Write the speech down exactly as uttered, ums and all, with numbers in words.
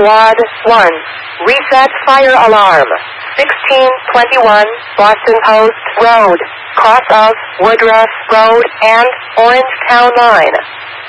Squad one. Reset fire alarm. sixteen twenty-one Boston Post Road. Cross of Woodruff Road and Orange Town Line.